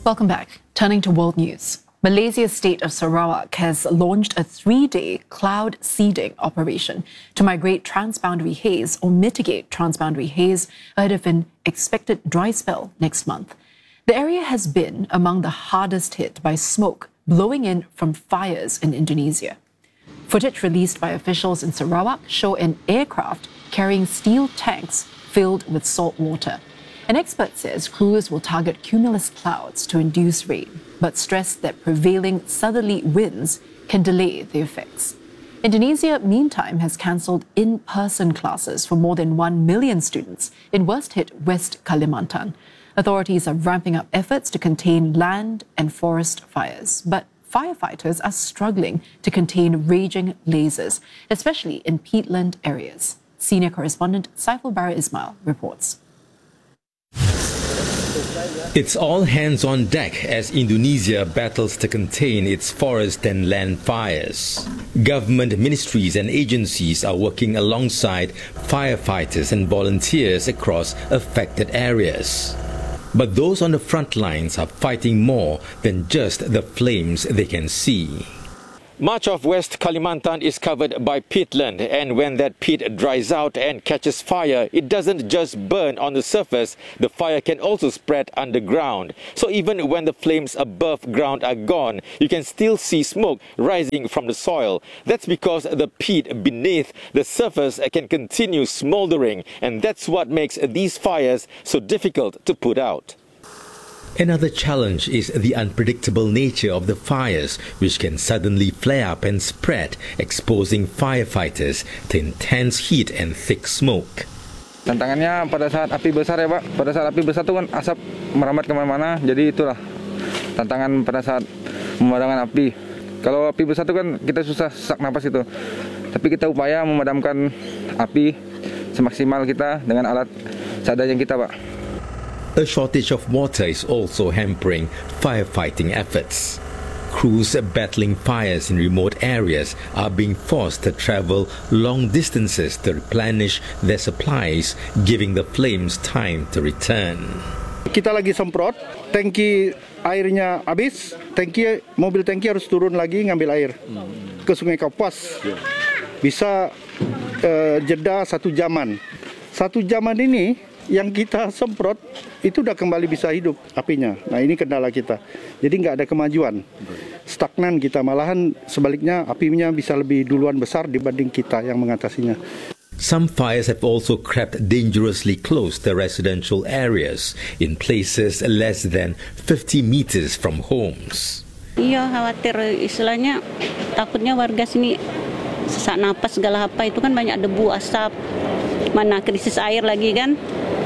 Welcome back. Turning to world news. Malaysia's state of Sarawak has launched a 3-day cloud seeding operation to migrate transboundary haze or mitigate transboundary haze ahead of an expected dry spell next month. The area has been among the hardest hit by smoke blowing in from fires in Indonesia. Footage released by officials in Sarawak show an aircraft carrying steel tanks filled with salt water. An expert says crews will target cumulus clouds to induce rain, but stress that prevailing southerly winds can delay the effects. Indonesia, meantime, has cancelled in-person classes for more than 1 million students in worst-hit West Kalimantan. Authorities are ramping up efforts to contain land and forest fires, but firefighters are struggling to contain raging blazes, especially in peatland areas. Senior correspondent Saiful Bara Ismail reports. It's all hands on deck as Indonesia battles to contain its forest and land fires. Government ministries and agencies are working alongside firefighters and volunteers across affected areas. But those on the front lines are fighting more than just the flames they can see. Much of West Kalimantan is covered by peatland, and when that peat dries out and catches fire, it doesn't just burn on the surface, the fire can also spread underground. So even when the flames above ground are gone, you can still see smoke rising from the soil. That's because the peat beneath the surface can continue smoldering, and that's what makes these fires so difficult to put out. Another challenge is the unpredictable nature of the fires, which can suddenly flare up and spread, exposing firefighters to intense heat and thick smoke. Tantangannya pada saat api besar ya Pak, pada saat api besar itu kan asap merambat kemana-mana, jadi itulah tantangan pada saat memadamkan api. Kalau api besar itu kan kita susah sesak napas itu, tapi kita upaya memadamkan api semaksimal kita dengan alat seadanya kita Pak. A shortage of water is also hampering firefighting efforts. Crews battling fires in remote areas are being forced to travel long distances to replenish their supplies, giving the flames time to return. Kita lagi semprot, tangki airnya habis, mobil tangki harus turun lagi ngambil air ke Sungai Kapuas. Bisa jeda 1 jaman. 1 jaman ini yang kita semprot itu udah kembali bisa hidup apinya. Nah ini kendala kita. Jadi nggak ada kemajuan. Stagnan kita, malahan sebaliknya apinya bisa lebih duluan besar dibanding kita yang mengatasinya. Some fires have also crept dangerously close to residential areas in places less than 50 meters from homes. Iya, khawatir istilahnya, takutnya warga sini sesak napas segala apa, itu kan banyak debu, asap, mana krisis air lagi kan.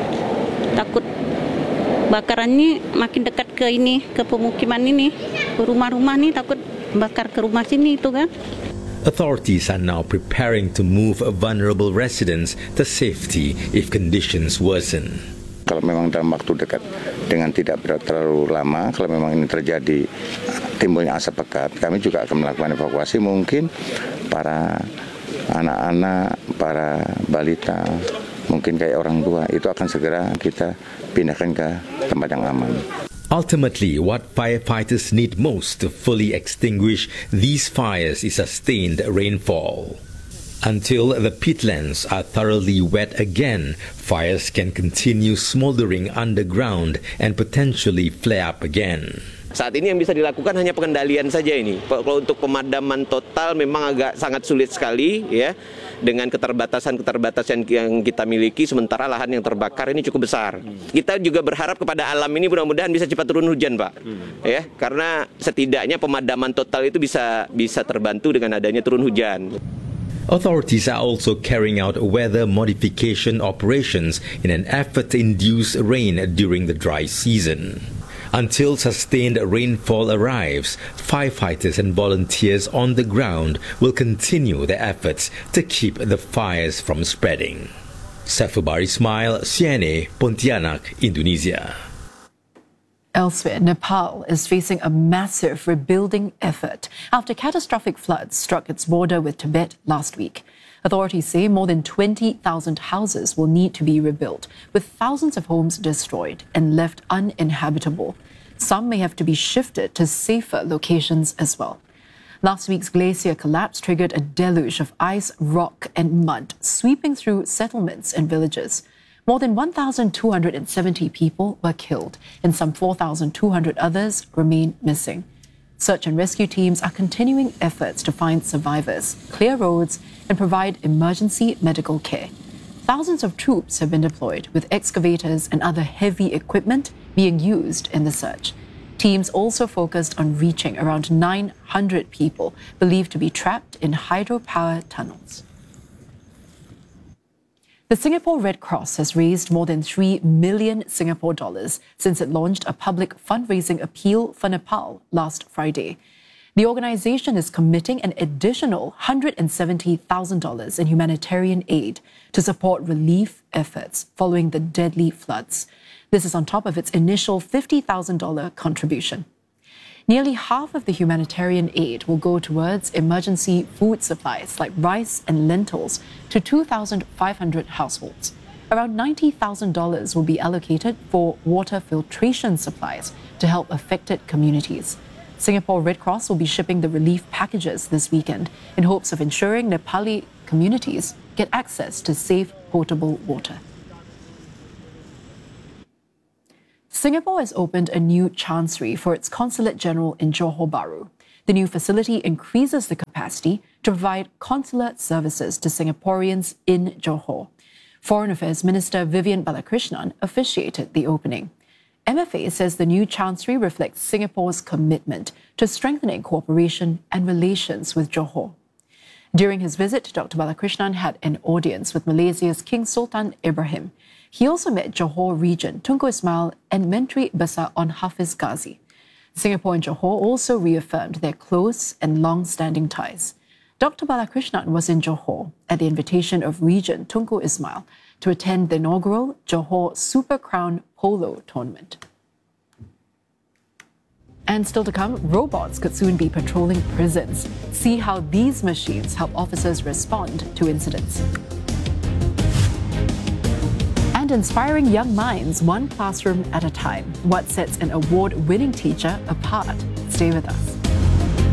Takut bakarannya makin dekat ke ini, ke pemukiman ini, ke rumah-rumah nih, takut bakar ke rumah sini itu kan. Authorities are now preparing to move vulnerable residents to safety if conditions worsen. Kalau memang dalam waktu dekat dengan tidak terlalu lama, kalau memang ini terjadi timbulnya asap pekat, kami juga akan melakukan evakuasi, mungkin para anak-anak, para balita, mungkin kayak orang tua, itu akan segera kita pindahkan ke tempat yang aman. Ultimately, what firefighters need most to fully extinguish these fires is sustained rainfall. Until the peatlands are thoroughly wet again, fires can continue smoldering underground and potentially flare up again. Saat ini yang bisa dilakukan hanya pengendalian saja ini. Kalau untuk pemadaman total memang agak sangat sulit sekali ya, dengan keterbatasan yang kita miliki, sementara lahan yang terbakar ini cukup besar. Kita juga berharap kepada alam ini mudah-mudahan bisa cepat turun hujan, Pak. Ya, karena setidaknya pemadaman total itu bisa terbantu dengan adanya turun hujan. Authorities are also carrying out weather modification operations in an effort to induce rain during the dry season. Until sustained rainfall arrives, firefighters and volunteers on the ground will continue their efforts to keep the fires from spreading. Saiful Bara Ismail, CNA, Pontianak, Indonesia. Elsewhere, Nepal is facing a massive rebuilding effort after catastrophic floods struck its border with Tibet last week. Authorities say more than 20,000 houses will need to be rebuilt, with thousands of homes destroyed and left uninhabitable. Some may have to be shifted to safer locations as well. Last week's glacier collapse triggered a deluge of ice, rock, and mud sweeping through settlements and villages. More than 1,270 people were killed, and some 4,200 others remain missing. Search and rescue teams are continuing efforts to find survivors, clear roads, and provide emergency medical care. Thousands of troops have been deployed, with excavators and other heavy equipment being used in the search. Teams also focused on reaching around 900 people believed to be trapped in hydropower tunnels. The Singapore Red Cross has raised more than 3 million Singapore dollars since it launched a public fundraising appeal for Nepal last Friday. The organization is committing an additional $170,000 in humanitarian aid to support relief efforts following the deadly floods. This is on top of its initial $50,000 contribution. Nearly half of the humanitarian aid will go towards emergency food supplies like rice and lentils to 2,500 households. Around $90,000 will be allocated for water filtration supplies to help affected communities. Singapore Red Cross will be shipping the relief packages this weekend in hopes of ensuring Nepali communities get access to safe, potable water. Singapore has opened a new chancery for its Consulate General in Johor Bahru. The new facility increases the capacity to provide consular services to Singaporeans in Johor. Foreign Affairs Minister Vivian Balakrishnan officiated the opening. MFA says the new chancery reflects Singapore's commitment to strengthening cooperation and relations with Johor. During his visit, Dr. Balakrishnan had an audience with Malaysia's King Sultan Ibrahim. He also met Johor Regent Tunku Ismail and Menteri Besar Onn Hafiz Ghazi. Singapore and Johor also reaffirmed their close and long-standing ties. Dr. Balakrishnan was in Johor at the invitation of Regent Tunku Ismail to attend the inaugural Johor Super Crown Polo Tournament. And still to come, robots could soon be patrolling prisons. See how these machines help officers respond to incidents. And inspiring young minds, one classroom at a time. What sets an award-winning teacher apart? Stay with us.